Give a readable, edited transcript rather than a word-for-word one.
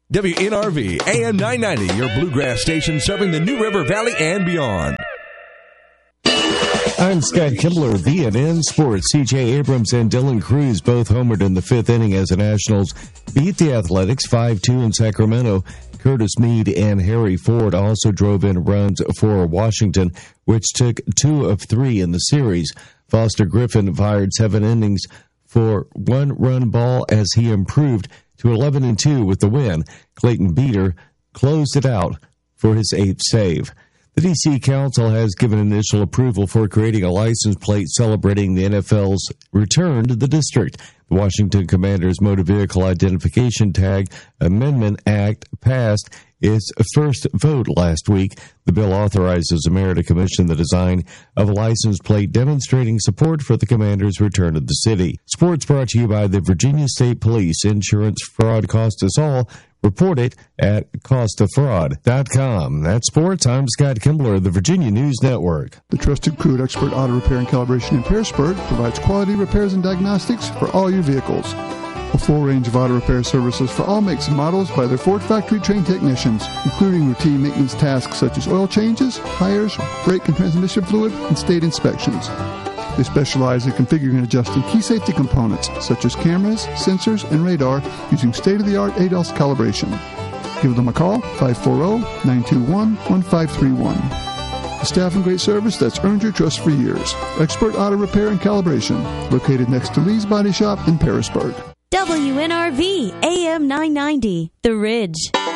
WNRV AM 990, your bluegrass station serving the New River Valley and beyond. I'm Scott Kimbler, VNN Sports. C.J. Abrams and Dylan Cruz both homered in the fifth inning as the Nationals beat the Athletics 5-2 in Sacramento. Curtis Mead and Harry Ford also drove in runs for Washington, which took 2 of 3 in the series. Foster Griffin fired 7 innings for 1-run ball as he improved to 11-2 with the win. Clayton Beater closed it out for his 8th save. The D.C. Council has given initial approval for creating a license plate celebrating the NFL's return to the district. The Washington Commanders Motor Vehicle Identification Tag Amendment Act passed its first vote last week. The bill authorizes the mayor to commission the design of a license plate demonstrating support for the Commanders' return to the city. Sports brought to you by the Virginia State Police. Insurance fraud costs us all. Report it at costoffraud.com. That's sports. I'm Scott Kimbler, the Virginia News Network. The trusted crew at Expert Auto Repair and Calibration in Pearisburg provides quality repairs and diagnostics for all your vehicles. A full range of auto repair services for all makes and models by their Ford factory-trained technicians, including routine maintenance tasks such as oil changes, tires, brake and transmission fluid, and state inspections. They specialize in configuring and adjusting key safety components such as cameras, sensors, and radar using state-of-the-art ADAS calibration. Give them a call, 540-921-1531. The staff and great service that's earned your trust for years. Expert Auto Repair and Calibration, located next to Lee's Body Shop in Pearisburg. WNRV AM 990, The Ridge.